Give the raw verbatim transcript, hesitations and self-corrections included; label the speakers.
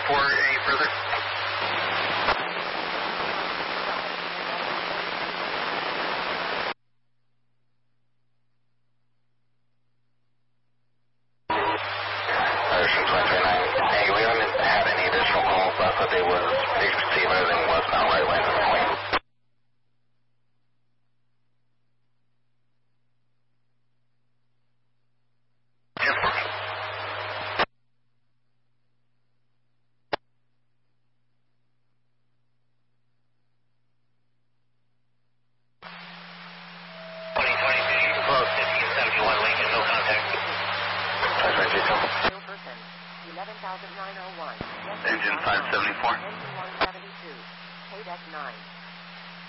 Speaker 1: four, any further? Ocean two three nine. Hey, we haven't had any additional calls left, but they was, they see everything was not right lane and wrong lane.
Speaker 2: eleven thousand nine oh one.
Speaker 1: Engine five seventy-four.
Speaker 2: Engine one seventy-two. K D E C nine.